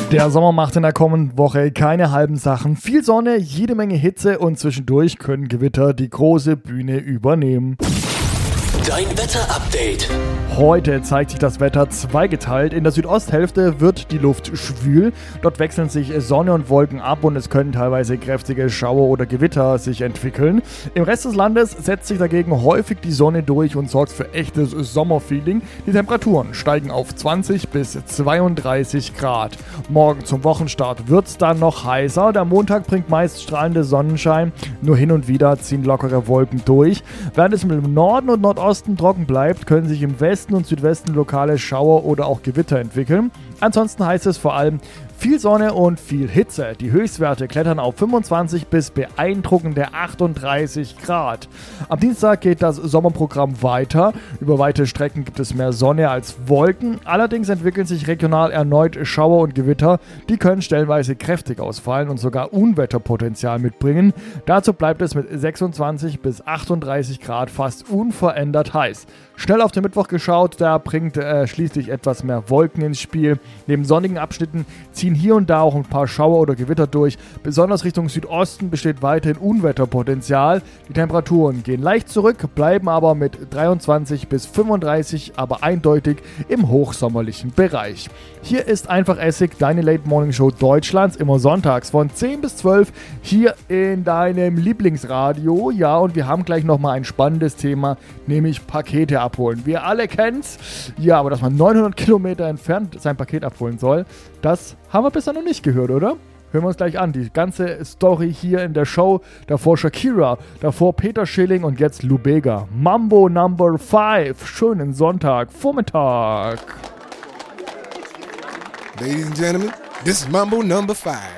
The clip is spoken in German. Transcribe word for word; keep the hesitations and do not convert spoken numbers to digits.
Der Sommer macht in der kommenden Woche keine halben Sachen. Viel Sonne, jede Menge Hitze und zwischendurch können Gewitter die große Bühne übernehmen. Dein Wetter-Update. Heute zeigt sich das Wetter zweigeteilt. In der Südosthälfte wird die Luft schwül. Dort wechseln sich Sonne und Wolken ab und es können teilweise kräftige Schauer oder Gewitter sich entwickeln. Im Rest des Landes setzt sich dagegen häufig die Sonne durch und sorgt für echtes Sommerfeeling. Die Temperaturen steigen auf zwanzig bis zweiunddreißig Grad. Morgen zum Wochenstart wird es dann noch heißer. Der Montag bringt meist strahlende Sonnenschein. Nur hin und wieder ziehen lockere Wolken durch. Während es im Norden und Nordosten trocken bleibt, können sich im Westen und Südwesten lokale Schauer oder auch Gewitter entwickeln. Ansonsten heißt es vor allem viel Sonne und viel Hitze. Die Höchstwerte klettern auf fünfundzwanzig bis beeindruckende achtunddreißig Grad. Am Dienstag geht das Sommerprogramm weiter. Über weite Strecken gibt es mehr Sonne als Wolken. Allerdings entwickeln sich regional erneut Schauer und Gewitter. Die können stellenweise kräftig ausfallen und sogar Unwetterpotenzial mitbringen. Dazu bleibt es mit sechsundzwanzig bis achtunddreißig Grad fast unverändert heiß. Schnell auf den Mittwoch geschaut, da bringt äh, schließlich etwas mehr Wolken ins Spiel. Neben sonnigen Abschnitten ziehen hier und da auch ein paar Schauer oder Gewitter durch. Besonders Richtung Südosten besteht weiterhin Unwetterpotenzial. Die Temperaturen gehen leicht zurück, bleiben aber mit dreiundzwanzig bis fünfunddreißig, aber eindeutig im hochsommerlichen Bereich. Hier ist Einfach Essig, deine Late Morning Show Deutschlands, immer sonntags von zehn bis zwölf hier in deinem Lieblingsradio. Ja, und wir haben gleich nochmal ein spannendes Thema, nämlich Pakete abholen. Wir alle kennen's. Ja, aber dass man neunhundert Kilometer entfernt sein Paket abholen soll, das haben wir bisher noch nicht gehört, oder? Hören wir uns gleich an. Die ganze Story hier in der Show. Davor Shakira, davor Peter Schilling und jetzt Lou Bega. Mambo Number five. Schönen Sonntagvormittag. Ladies and gentlemen, this is Mambo Number five.